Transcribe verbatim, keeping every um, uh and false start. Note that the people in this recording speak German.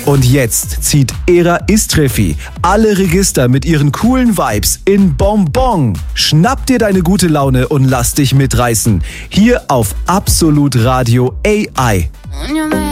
Und jetzt zieht Era Istrefi alle Register mit ihren coolen Vibes in Bonbon. Schnapp dir deine gute Laune und lass dich mitreißen. Hier auf Absolut Radio A I.